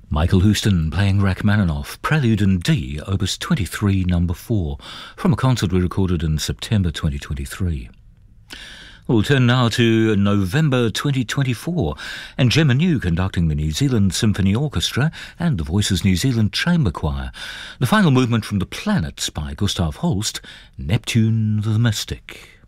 Michael Houston playing Rachmaninoff, Prelude in D, Opus 23, number 4, from a concert we recorded in September 2023. We'll turn now to November 2024, and Gemma New conducting the New Zealand Symphony Orchestra and the Voices New Zealand Chamber Choir. The final movement from The Planets by Gustav Holst, Neptune the Mystic.